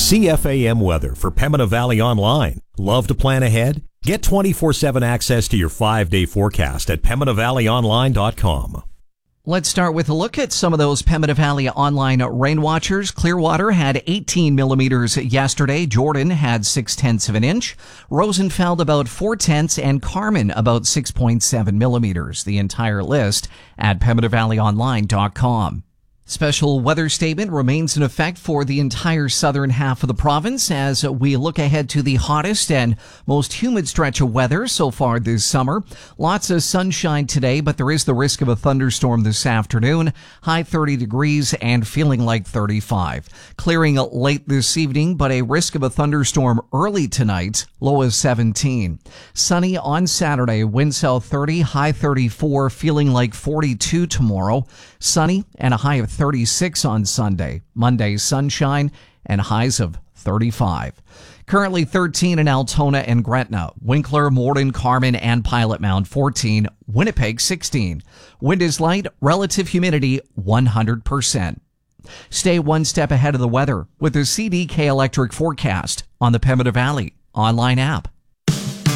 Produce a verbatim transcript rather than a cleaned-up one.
C F A M weather for Pembina Valley Online. Love to plan ahead? Get twenty-four seven access to your five-day forecast at pembina valley online dot com. Let's start with a look at some of those Pembina Valley Online rain watchers. Clearwater had eighteen millimeters yesterday. Jordan had six tenths of an inch. Rosenfeld about four tenths, and Carmen about six point seven millimeters. The entire list at pembina valley online dot com. Special weather statement remains in effect for the entire southern half of the province as we look ahead to the hottest and most humid stretch of weather so far this summer. Lots of sunshine today, but there is the risk of a thunderstorm this afternoon. High thirty degrees and feeling like thirty-five. Clearing late this evening, but a risk of a thunderstorm early tonight. Low of seventeen. Sunny on Saturday, wind south thirty, high thirty-four, feeling like forty-two tomorrow. Sunny and a high of thirty-six on Sunday. Monday, sunshine and highs of thirty-five. Currently thirteen in Altona and Gretna. Winkler, Morden, Carmen, and Pilot Mound fourteen. Winnipeg sixteen. Wind is light, relative humidity one hundred percent. Stay one step ahead of the weather with the C D K Electric forecast on the Pembina Valley Online app.